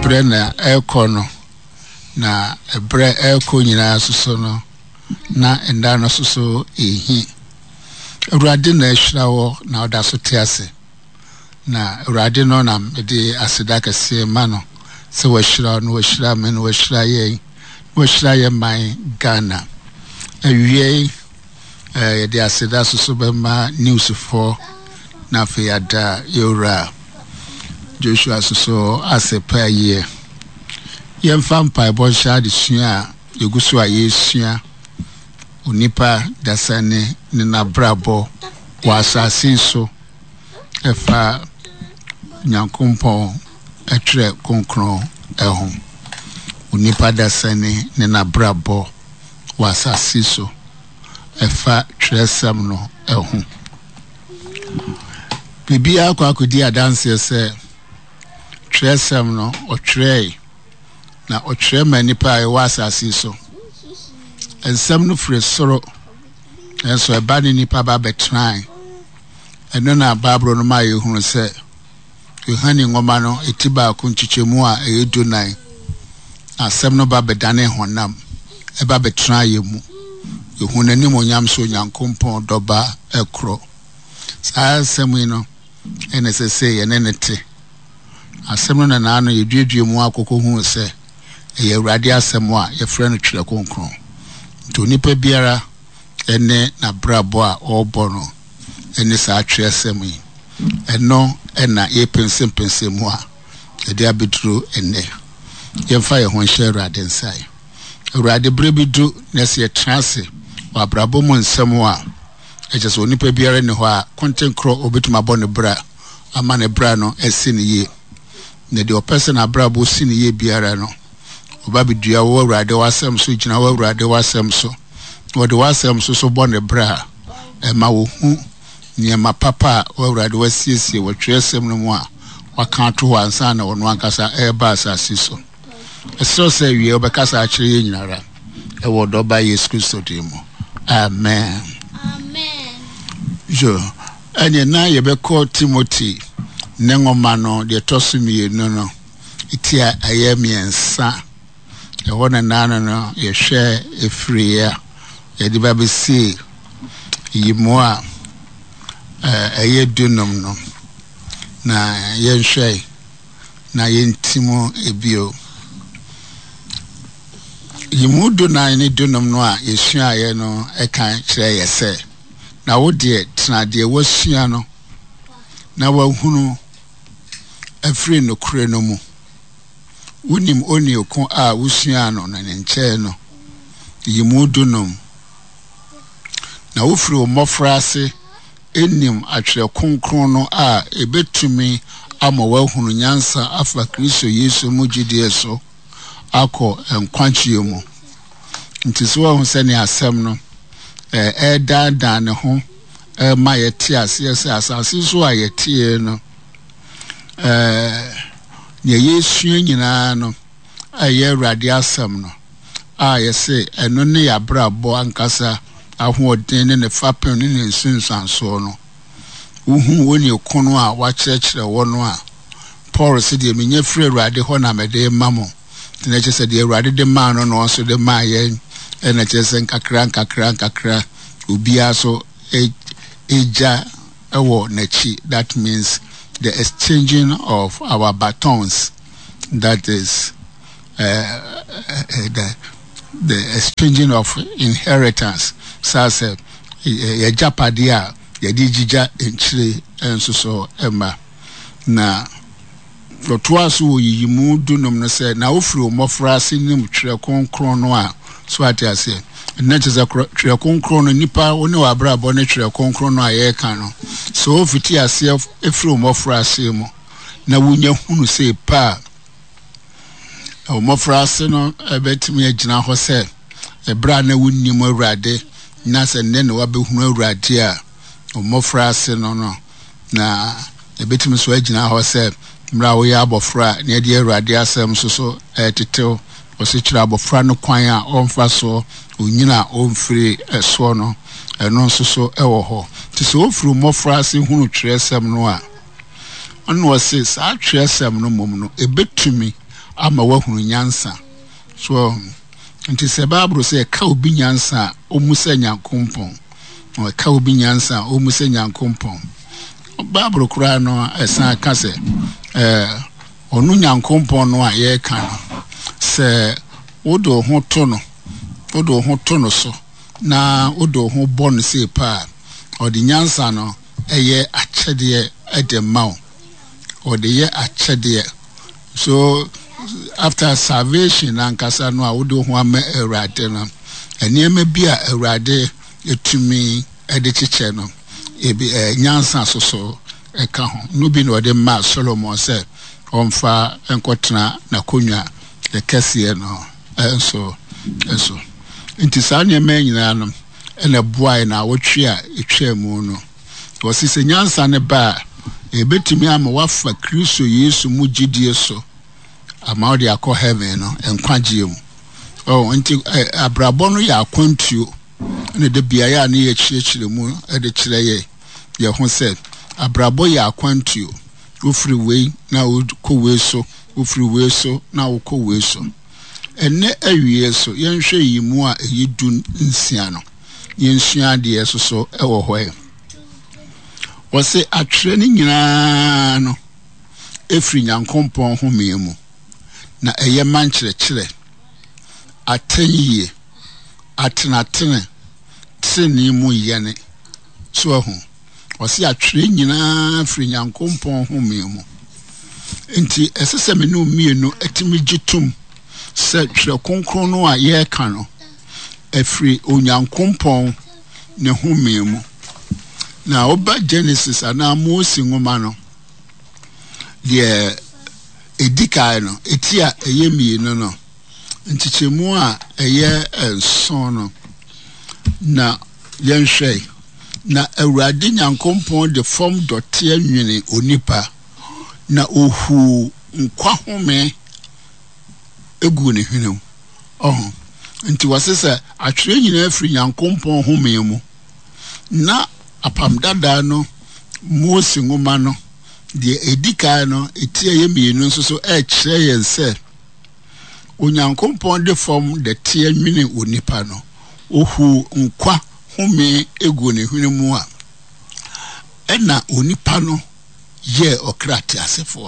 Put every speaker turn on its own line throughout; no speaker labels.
Ebrena Elkono na Ebre Elko nyina soso no na enda no soso ehi Urade na ehwira wo na oda so tiase na urade no na mede aseda kese ma no se wahwira no wahwira me no wahwira ye man Ghana awie de aseda soso be ma news for na fe ada yora Joshua soso asepa ye yemfa mpa ebonsha de sua yegusu a yesua onipa dasane ne na brabo wa asase so efa nyankompon etre konkron ehun onipa dasane ne na brabo wa asase so efa tresem no ehun bibia akodi adanse se tresem no otrei na otre manipa e wa asase so ensem no fre soro enso eba ni nipa ba betran eno na babro no ma yehunu se yohani ngoma no etiba ko nchichemu a eyedunan asem no ba bedane honam eba betran yemu yohunani monyam so nyankompon doba ekro sa asem no enesese ye nenete asem no na ano yedueduemu akoko hu se eye awrade asem a ye frɛ no twere konkron to nipa biara ene na brabo a obono ene sa atwe asem yi eno ena ye pensempensemu a ede abeduro ene ye mfa ye ho hye awrade nsai awrade brebidu na se ye transe wa brabo mo nsem a ejeso nipa biara ne ho a kontenkro obetuma bone bra ama ne bra no esi ne ye ne de person abrabo si ne ye biara no obabidua wo awrade wasem so gina wo awrade wasem so wo de wasem so bone bra ma wo hu niema papa wo awrade wasiesie wo twesem no mu a waka to wansa na wono ankasa eba asase so eso se wie obekasa akire ye nyinara e wo do ba Yesu Kristo dimo amen
amen
jo anye na yebeko Timothy nengoma no de tosumi no itia ayemiensa e wona nana no yehwe efriya yedi babesi yimoa ayedunum no na yenhwe na yentimo ebio yimudu na ni dunum no a yesua ye no ekan kire yese na wo de tena de wasua no na wahunu afri no kure no mu unim oni okon a wusua no na nche no yimudu no na wofri o mofrase enim atwe konkron no a ebetumi ama wahunu nyansa afa Kristo Yesu mugidie so akọ enkwanchie mu ntiso ho se ne asem no dan ne ho ma yeti ase asase so ayeti no ne Yesu nyina no aye awrade asem no yese eno ne ya brabo ankasa ahoden ne fapem ne nsunsanso no uhu woni kono a wakyerɛkyerɛ wono a Paul se de menye frɛ awrade ho na mede mamo na kyese de awrade de ma no no so de ma ye na kyese nkakra obia so eja ewo nachi. That means the exchanging of our batons, that is the exchanging of inheritance. Sasa ye japadia ye dijija enchire enso so ema na lotwaso yimu dunum no se na ofri omofrase nim twere konkron no a so atiase na cheze twere konkron no nipa woni wa brabo ne twere konkron no a ye ka no so ofiti ase efri omofrase mu na wunya hunu se pa omofrase no ebetimi agina ho se ebra na wunnim awrade na se ne no wabehunu awrade a omofrase no na ebetimi so agina ho se mra wo ya abofra na de awrade asem so tetew o se kira abofra no kwan a onfa so onyina onfiri eso no eno so ewo ho ti so ofuru mofrase hunu tresem no a ono se sa tresem no mom no ebetumi ama wahunu nyansa so nti se Bible say ka obi nyansa omusa nyankompon o ka obi nyansa omusa nyankompon Bible kura no esan ka se onu nyankompon no a ye ka no se wodo ho to no so na wodo ho bon se pa odi nyansa no eye achede edemaw odi ye achede so after salvation and kasano a wodo ho ama Awurade no enema bia Awurade etumi edichiche no ebi nyansa soso eka ho no bi no de ma Solomon say onfa enkotena na konwa ekese no enso nti saa nyema nyina no ena boai na wotwe a etwa mu no wosi se nyansa ne ba ebetumi ama wafa Kristo Yesu mu gidie so ama de akọ heaven no enkwagye mu nti abrabọ no ya akwantuo ne de bia ya na ye kyerɛkyerɛ mu de kyerɛ ye ho sɛ abrabọ ya akwantuo ofiri wei na okɔwe so ofiri wei so na okɔwe so enne awie so yenhwɛ yi mu a eyidu nsia no yensua de eso so ɛwɔ hɔ wɔse atwerɛ ne nyinaa no efiri Nyankopɔn ho memu na ɛyɛ mankyerɛkyerɛ atɛnyie atenatene tene mu yɛne so ho wɔse atwerɛ nyinaa firi Nyankopɔn ho memu nti ɛsɛ me no mienu etimi gitum sɛ twerɛ konkron no a yɛka no efiri Onyankopɔn ne ho memu na oba Genesis ana Mose ngoma no de edikai no etia eyemi no ntichemu a eye enson no na yenhwɛ na Awurade Nyankopɔn de form dɔte anwene onipa na ohu nkwa home egu ne hwenemu nti wasesa atwerɛ nyina afiri Nyankopɔn home mu na apam dada no Mose ngoma no de edikai no etia yemienu nso so kyerɛ yɛn sɛ Onyankopɔn de form de te anwene onipa no ohu nkwa home egu ne hwenemu a ɛna onipa no ye okrate asefo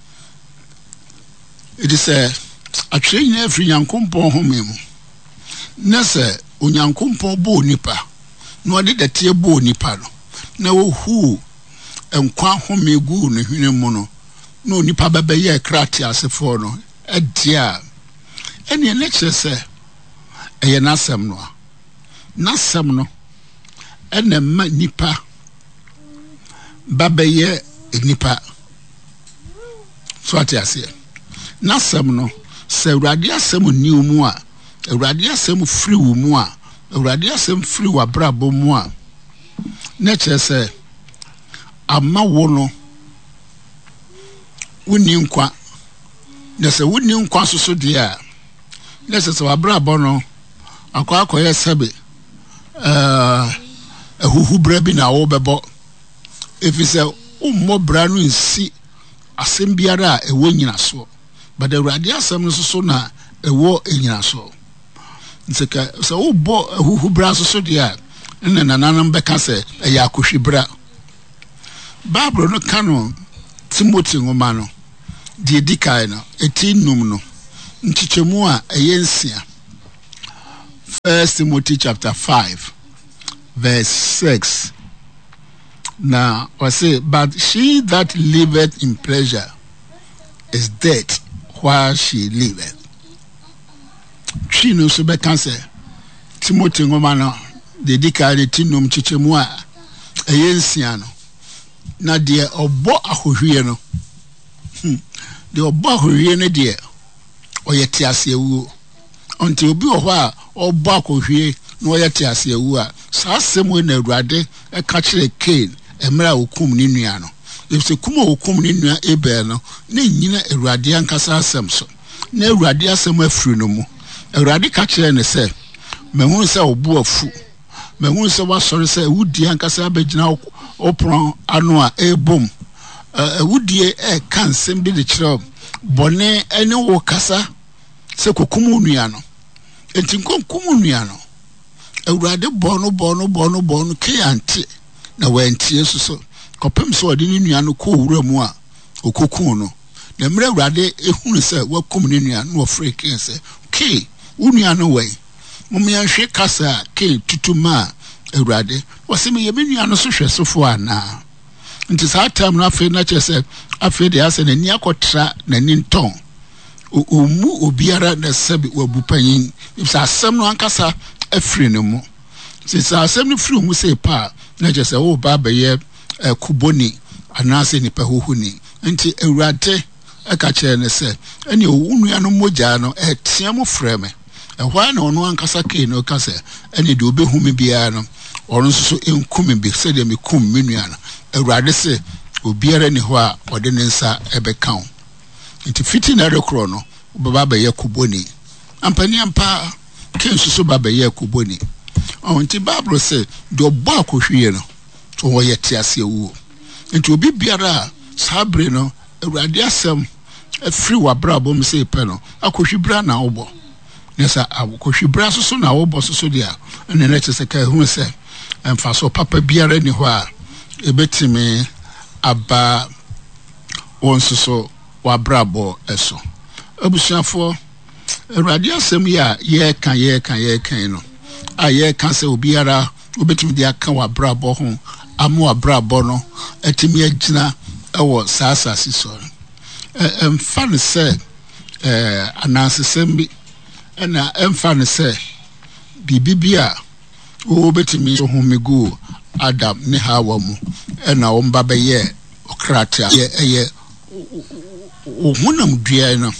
it is atwerɛ nyina afiri Nyankopɔn home mu na sɛ Onyankopɔn bo onipa no ɔde de te bo onipa no na ohu nkwa home gu ne hwenemu no na onipa bɛbɛyɛ krate asefo no ɛdia ɛne ne kyerɛ sɛ ɛyɛ nasɛm no a nasɛm no ɛna ma nipa babɛyɛ nipa so ate ase nasɛm no sɛ Awurade asɛm ni mu a Awurade asɛm firi wo mu a Awurade asɛm firi wa brabo mu a ne kyerɛ sɛ ama wo no woni nkwa na sɛ woni nkwa so de a na sɛ wa brabo no akɔyɛ sɛbe ahuhu bra bi na wo bɛbɔ efisɛ ummo bra no nsi asɛm biara a ɛwɔ nyinaso but Awurade asɛm no so na ɛwɔ nyinaso nseka sɛ wo bɔ ahuhu bra so de a nna nananam bɛka sɛ ɛyɛ akohwi bra Bible no kano Timothy ngoma no de dikai no etinum no ntichemu a ɛyɛ nsia 1 Timothy chapter 5 verse 6 now I say but she that liveth in pleasure is dead while she liveth Chino so bɛka sɛ Timothy ngoma no de dikai ne tinum chichemu a ɛyɛ nsia no na de obo ahohwie no de obo ahohwie ne de oyɛ tiase awu onti obi wo hɔ a obo ahohwie na oyɛ tiase awu a saa asɛm na Awurade ɛka kyerɛ Cain emra okum ne nua no efse kuma okum ne nua Abel no na nyina Awurade ankasa asɛm so na Awurade asɛm afiri no mu Awurade ka kyerɛ ne sɛ mahunu sɛ obo afu mahunu sɛ wasɔre sɛ wudi ankasa abegyina opron ano a ebom wudie kan sembi de kyerɛ bɔne ene wo kasa se kokumu nua no enti konkumu nua no awurade bɔno ke ante na wantie so kopem so ɔde ne nua no kɔ wura mu a okokun no na mmerɛ awurade ehunu sɛ wakum ne nua no wɔfrɛ ke sɛ ke wo nua no wai momia hwe kasa ke tutuma awurade wɔsɛ me yɛ me nua no so hwɛ sofo ana nti saa time no afei na kyerɛ sɛ afei de asɛ n'ani akɔtra n'ani ntɔn omu obiara na sɛbi wabu panyin sɛ asɛm no ankasa afiri ne mu sɛ asɛm no firi mu sɛ pa na kyerɛ sɛ wo ba bɛyɛ kuboni anaasɛ nipa hohoni nti awurade aka kyerɛ ne sɛ ɛne wo nua no mogya no ɛteɛ mo frɛ me ɛhɔ na ɔno ankasa kee no ka sɛ ɛne de obehu me biara no ɔno nso so enkum bi sɛ de me kum me nua no awurade sɛ obiara ni hɔ a ɔde ne nsa ɛbɛka wo nti fiti na rekoro no baba bɛyɛ kuboni ampani ampa ke nso so baba bɛyɛ kuboni nti Bible sɛ de ɔbɔ akɔhwie no to wɔyɛ tiase wuo nti obi biara sabre no awurade asɛm afiri wabrabɔ m sɛ pɛ no akɔhwi bra na wobɔ nesa akɔhwi bra so na wobɔ so dia ɛne na kyerɛ sɛ ka hu sɛ ɛmfa so papa biara ni hɔ a ebetimi aba wɔn so wabrabɔ ɛso abusuafo awurade asɛm yi a yɛka no a yɛka sɛ obiara obetimi de aka wabrabɔ ho amu wabrabɔ no etimi agyina ɛwɔ saasase so ɛmfa ne sɛ anansesɛm bi ɛna ɛmfa ne sɛ bibibi a obetimi so homegu Adam ne Hawa mu ɛna wɔmba bɛyɛ okrata ɛyɛ ohunam dua no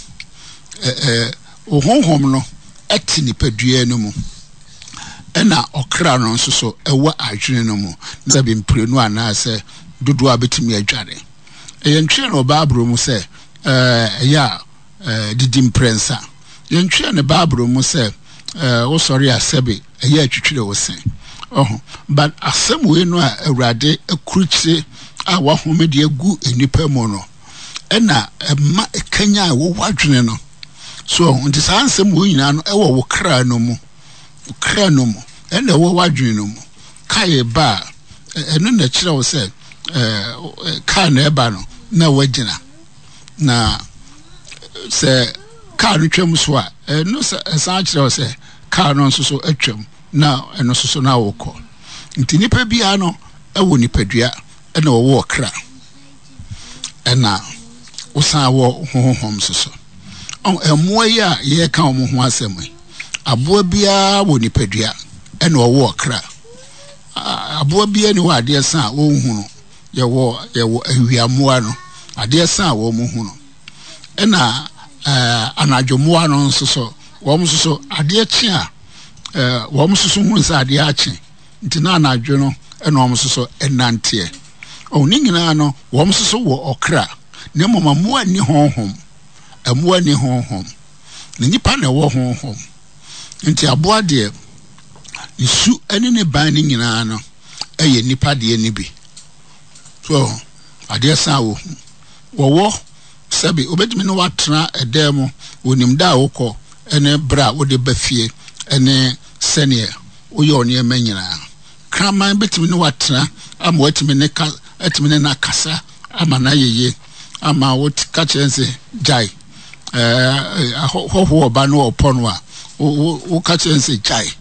ohonhom no ɛte nipa dua no mu ɛna ɔkra no nso so ɛwɔ adwene no mu sɛ bimprenu anaasɛ dodo a betimi adware yɛntwe no Bible mu sɛ ɛyɛ didi mprensa yɛntwe no Bible mu sɛ wo sɔre asɛbe ɛyɛ atwitwire wo sen but asɛm we no a awurade akurukire a wahome de agu enipa mu no ɛna ɛma ekanya a wo wadwene no so nti saa asɛm we nyina no ɛwɔ wo kra no mu ɛna wo wadwene no mu kae ba ɛno na kyerɛ wo sɛ ka na ɛba no na wagina na sɛ ka no twam so a ɛno sɛ ɛsan kyerɛ wo sɛ ka no nso so atwam na ɛno nso so na wokɔ nti nipa bia no ɛwɔ nipadua ɛna wɔwɔ kra ɛna wosan wɔ honhom so so ɛmoa yi a yɛka wɔn ho asɛm yi aboa bia wɔ nipadua ɛna wɔwɔ kra aboa bia ni wɔ adeɛ san a wɔn hu no yɛwɔ awiamoa no adeɛ san a wɔn hu no ɛna anadwomoa no nso so wɔn nso so adeɛ kye a wɔn nso so hu sɛ adeɛ akye nti na anadwo no ɛna wɔn nso so ɛnanteɛ ne nyinaa no wɔn nso so wɔ ɔkra na mmom amoa ni honhom na nipa na ɛwɔ honhom nti aboa deɛ isu ɛne ne ban ne nyinaa no ɛyɛ nipa deɛ ne bi so adeɛ san wɔwɔ sɛbi obetumi no watena ɛdan mu onim da wokɔ ɛne bra wode ba fie ɛne sɛneɛ woyɛ ɔnneɛma nyinaa kraman betumi no watena ama watumi ne ka etumi ne na kasa ama na yeye ama wot ka kyerɛnse jai hɔhɔ ɔba no ɔpɔ no a wo ka kyerɛnse jai